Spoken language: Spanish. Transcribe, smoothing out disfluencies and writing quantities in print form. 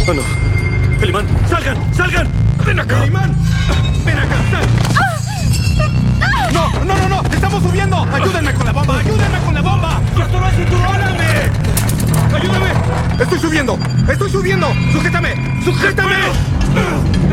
Oh, no. Calimán, salgan, salgan. Ven acá. Calimán, ven acá, sal. No, no, no, no. Estamos subiendo. Ayúdenme con la bomba. Ayúdenme con la bomba. ¡Arturo, ayúdame! ¡Ayúdame! Estoy subiendo. Estoy subiendo. Sujétame. Sujétame.